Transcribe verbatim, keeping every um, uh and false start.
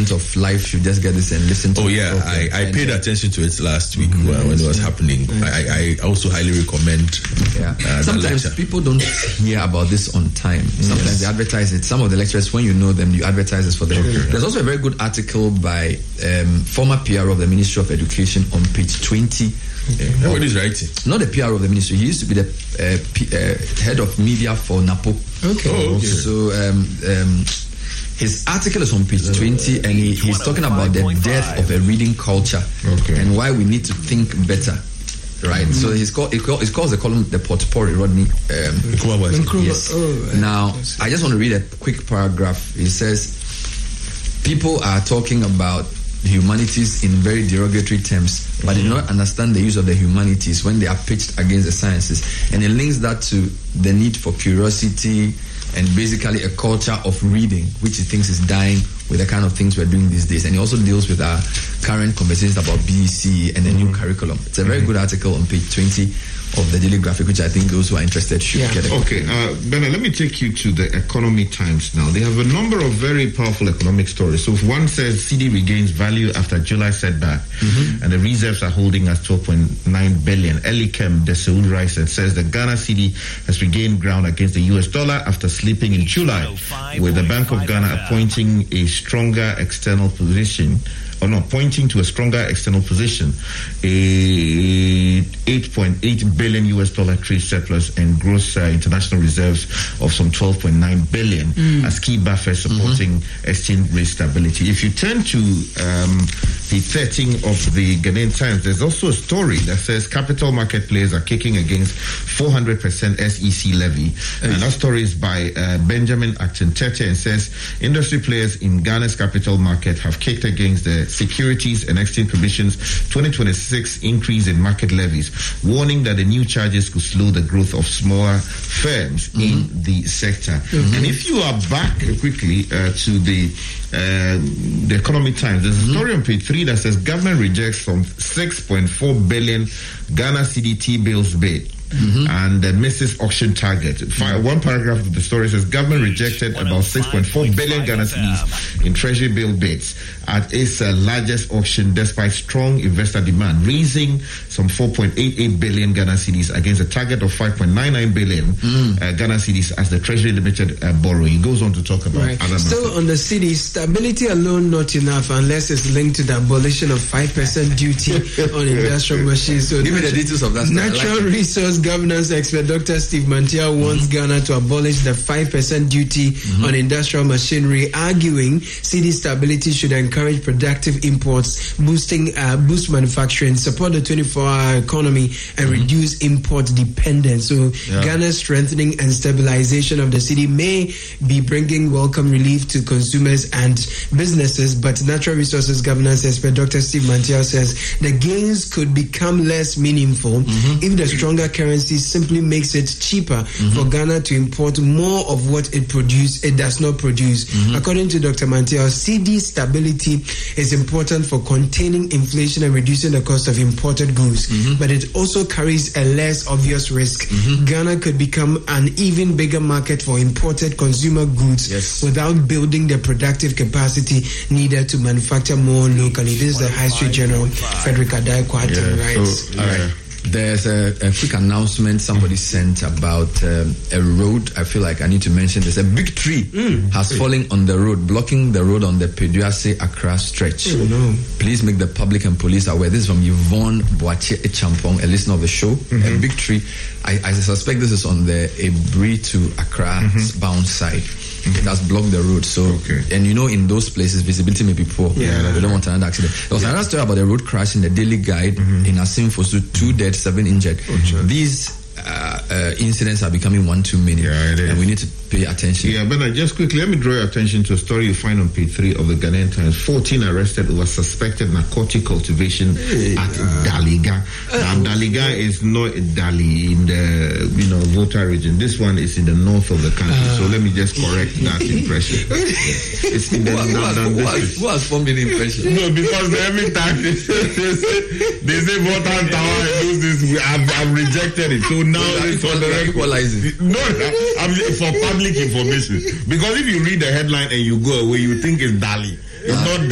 of life should just get this and listen to it. Oh yeah, I, I paid attention to it last week mm-hmm. when, when it was happening. I, I also highly recommend. Yeah. Uh, Sometimes people don't hear about this on time. Sometimes yes. they advertise it. Some of the lecturers, when you know them, you advertise this for them. Okay. There's also a very good article by um, former P R of the Ministry of Education on page twenty. Yeah. What is writing? Not the P R of the ministry. He used to be the uh, P, uh, head of media for NAPO. Okay. Oh, okay. So um, um, his article is on page twenty, and he, he's talking about the death of a reading culture okay. and why we need to think better. Right. Mm-hmm. So he's called, it calls, it calls the column the Potpourri, Rodney. Um, yes. Oh, now, I just want to read a quick paragraph. It says, people are talking about humanities in very derogatory terms, but they do not understand the use of the humanities when they are pitched against the sciences. And it links that to the need for curiosity and basically a culture of reading, which he thinks is dying with the kind of things we're doing these days. And he also deals with our current conversations about B E C and the mm-hmm. new curriculum. It's a very mm-hmm. good article on page twenty of the Daily Graphic, which I think those who are interested should yeah. get a Okay, uh, Bernard, let me take you to the Economy Times now. They have a number of very powerful economic stories. So if one says C D regains value after July setback, mm-hmm. and the reserves are holding at twelve point nine billion. Elikem, the Seoul Rising, says the Ghana C D has regained ground against the U S dollar after slipping in July, with the Bank of Ghana appointing a stronger external position. Or not, pointing to a stronger external position, a eight point eight billion U S dollar trade surplus and gross uh, international reserves of some twelve point nine billion mm. as key buffers supporting mm-hmm. exchange rate stability. If you turn to um, the thirteen of the Ghanaian Times, there's also a story that says capital market players are kicking against four hundred percent S E C levy. Okay. And that story is by uh, Benjamin Achin-Tete and says industry players in Ghana's capital market have kicked against the Securities and Exchange Commission's twenty twenty-six increase in market levies, warning that the new charges could slow the growth of smaller firms mm-hmm. in the sector. Mm-hmm. And if you are back quickly uh, to the uh, the Economic Times, there's a story mm-hmm. on page three that says government rejects some six point four billion Ghana C D T-bills bid. Mm-hmm. And uh, misses auction target. Mm-hmm. One paragraph of the story says government rejected about six point four billion Ghana cedis in treasury bill bids at its uh, largest auction despite strong investor demand, raising some four point eight eight billion Ghana cedis against a target of five point nine nine billion mm. uh, Ghana cedis as the treasury limited uh, borrowing. It goes on to talk about right. other Still methods. On the cedis, stability alone not enough unless it's linked to the abolition of five percent duty on industrial machines. So give me the details of that. Natural like resource governance expert Doctor Steve Mantia wants mm-hmm. Ghana to abolish the five percent duty mm-hmm. on industrial machinery, arguing C D stability should encourage productive imports, boosting uh, boost manufacturing, support the twenty-four hour economy, and mm-hmm. reduce import dependence. So yeah. Ghana's strengthening and stabilization of the city may be bringing welcome relief to consumers and businesses, but natural resources governance expert Doctor Steve Mantia says the gains could become less meaningful mm-hmm. if the stronger currency simply makes it cheaper mm-hmm. for Ghana to import more of what it produce it does not produce. Mm-hmm. According to Doctor Mantia, C D stability is important for containing inflation and reducing the cost of imported goods, mm-hmm. but it also carries a less obvious risk. Mm-hmm. Ghana could become an even bigger market for imported consumer goods yes. without building the productive capacity needed to manufacture more locally. This is the High Street General Frederick Adai Kwarteng yeah. writes. So, all right. There's a, a quick announcement somebody sent about um, a road. I feel like I need to mention this. A big tree mm. has fallen on the road, blocking the road on the Peduase-Accra stretch. Oh, no. Please make the public and police aware. This is from Yvonne Boache Echampong, a listener of the show. Mm-hmm. A big tree. I, I suspect this is on the Ebri to Accra mm-hmm. bound side. Mm-hmm. It has blocked the road. So, okay. and you know, in those places, visibility may be poor. Yeah, we don't want another accident. There was yeah. another story about a road crash in the Daily Guide mm-hmm. in Asimfosu, two dead, seven injured. Oh, These uh, uh, incidents are becoming one too many, yeah, it is. And we need to pay attention. Yeah, but uh, just quickly, let me draw your attention to a story you find on page three of the Ghanaian Times. fourteen arrested over suspected narcotic cultivation hey, at uh, Daliga. Uh, now, Daliga is not Dali in the you know Volta region. This one is in the north of the country. Uh, so let me just correct that impression. It's in the who, who, who, has, who has formed an impression? No, because every time they say, they say, they say Volta and Tower and this, I've, I've rejected it. So now it's on the record. No, I'm for public information. Because if you read the headline and you go away, you think it's Dali. It's uh, not